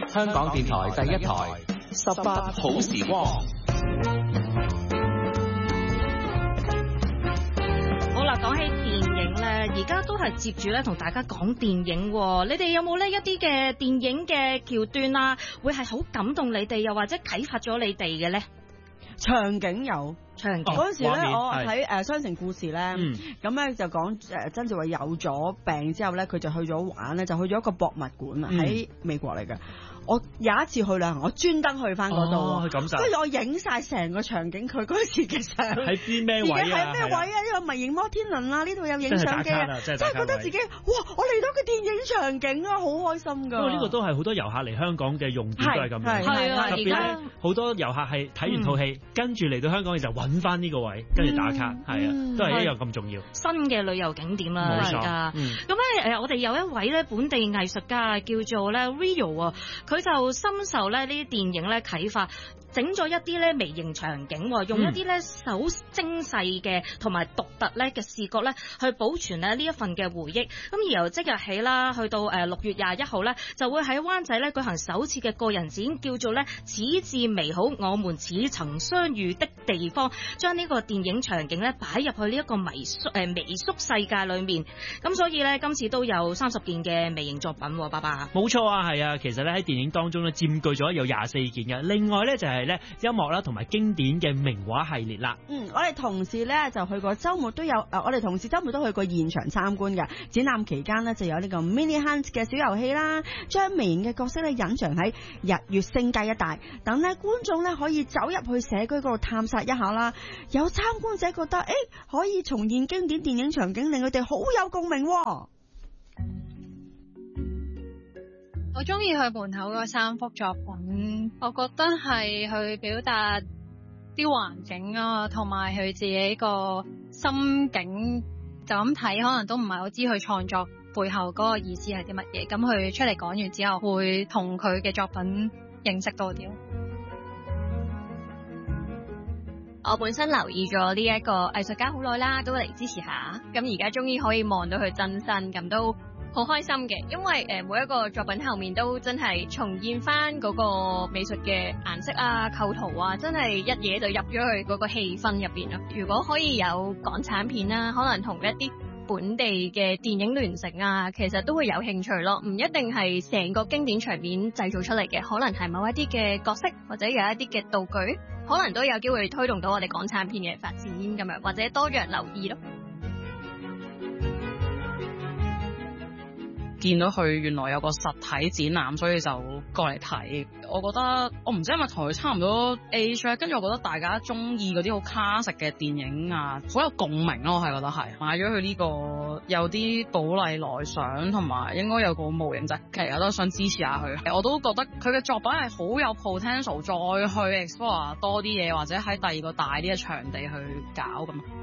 香港電台第一台18好時光。 好啦，講起電影咧，而家都係接住咧同大家講電影喎。你哋有冇呢一啲嘅電影嘅橋段啊，會係好感動你哋，又或者啟發咗你哋嘅咧？ 場景有。嗰陣時咧，我睇《雙城故事》咧，咁咧就講曾志偉有咗病之後咧，佢就去咗玩咧，就去咗一個博物館啊，喺美國嚟嘅。我有一次去旅行，我專登去翻嗰度，跟住我影晒成個場景，佢嗰時嘅相喺啲咩位啊？ 喺咩位啊？呢個迷影摩天輪啊，呢度有影相機啊，真係覺得自己哇！我嚟到個電影場景啊，好開心㗎。 不過呢個都係好多遊客嚟香港嘅用點都係咁樣， 係啊， 特別咧好多遊客係睇完套戲，跟住嚟到香港嘅時候揾翻呢個位，跟住打卡，係啊，都係一樣咁重要。 新嘅旅遊景點啦，而家咁咧我哋有一位咧本地藝術家叫做咧 Rio 啊，佢就深受咧呢啲電影咧啟發，整咗一啲咧微型場景，用一啲咧好精細嘅同埋獨特咧嘅視覺咧去保存咧呢一份嘅回憶。咁而由即日起啦，去到6月21號咧，就會喺灣仔咧舉行首次嘅個人展，叫做咧此致美好，我們似曾相遇的地方，將呢個電影場景咧擺入去呢一個微縮世界裏面。咁所以咧今次都有30件嘅微型作品，爸爸。 冇錯啊，係啊，其實咧喺電影當中咧佔據咗有24件嘅。另外咧就係咧音樂啦同埋經典嘅名畫系列啦。 我哋同事咧就去過週末都有，我哋同事週末都去過現場參觀嘅。展覽期間呢，就有呢個 Mini Hunt 嘅小遊戲啦，將微型嘅角色咧隱藏喺日月星界一帶，等咧觀眾咧可以走入去社區嗰度探索一下啦。有參觀者覺得可以重現經典電影場景，令佢哋好有共鳴。 我中意佢門口嗰3幅作品，我覺得係去表達啲環境啊，同埋佢自己個心境。就咁睇可能都唔係好知佢創作背後嗰個意思係啲乜嘢，咁佢出嚟講完之後會同佢嘅作品認識多啲。 我本身留意咗呢一個藝術家好耐啦，都嚟支持下。咁而家終於可以望到佢真身，咁都好開心嘅。因為每一個作品後面都真係重現翻嗰個美術嘅顏色啊、構圖啊，真係一嘢就入咗去嗰個氣氛入邊咯。如果可以有港產片啦，可能同一啲本地嘅電影聯成啊，其實都會有興趣咯。唔一定係成個經典場面製造出嚟嘅，可能係某一啲嘅角色或者有一啲嘅道具，可能都有機會推動到我哋港產片嘅發展咁樣，或者多樣留意咯。 見到佢原來有個實體展覽，所以就過嚟睇。我覺得我唔知係咪同佢差唔多 age， 跟住我覺得大家中意嗰啲好 classic 嘅電影啊，好有共鳴咯。我係覺得係買咗佢呢個有啲寶麗來相，同埋應該有個模型仔，其實我都想支持下佢。我都覺得佢嘅作品係好有 potential，再去 explore 多啲嘢，或者喺第二個大啲嘅場地去搞咁。